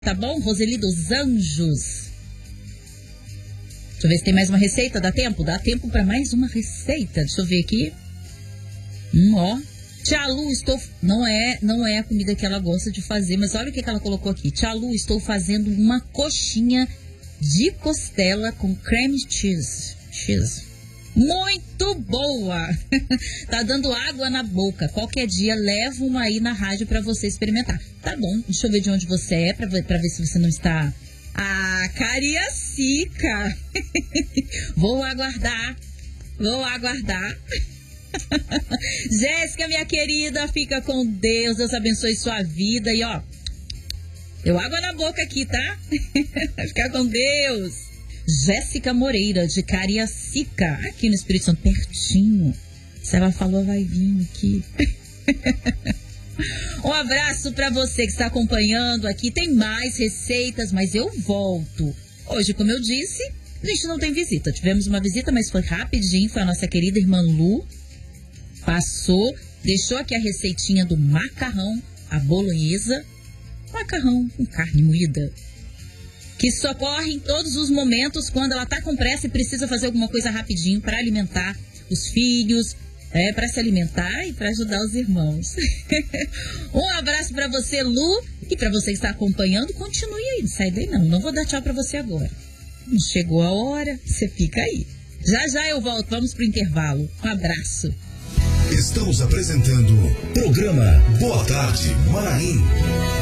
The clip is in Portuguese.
Tá bom? Roseli dos Anjos. Deixa eu ver se tem mais uma receita. Dá tempo? Dá tempo para mais uma receita. Deixa eu ver aqui. Ó. Tia Lu, não é a comida que ela gosta de fazer, mas olha o que ela colocou aqui. Tia Lu, estou fazendo uma coxinha de costela com creme cheese. Muito boa! Tá dando água na boca. Qualquer dia levo uma aí na rádio pra você experimentar. Tá bom, deixa eu ver de onde você é pra ver se você não está... Ah, Cariacica! Vou aguardar. Jéssica, minha querida, fica com Deus. Deus abençoe sua vida. E ó, deu água na boca aqui, tá? Fica com Deus. Jéssica Moreira, de Cariacica, aqui no Espírito Santo, pertinho. Se ela falou, vai vir aqui. Um abraço pra você que está acompanhando aqui. Tem mais receitas, mas eu volto. Hoje, como eu disse, a gente não tem visita. Tivemos uma visita, mas foi rapidinho. Foi a nossa querida irmã Lu. Passou, deixou aqui a receitinha do macarrão, a bolonhesa. Macarrão com carne moída. Que socorre em todos os momentos quando ela tá com pressa e precisa fazer alguma coisa rapidinho para alimentar os filhos, para se alimentar e para ajudar os irmãos. Um abraço para você, Lu, e para você que está acompanhando, continue aí, não sai daí não vou dar tchau para você agora. Chegou a hora, você fica aí. Já eu volto, vamos pro intervalo. Um abraço. Estamos apresentando o programa Boa Tarde Maranhão.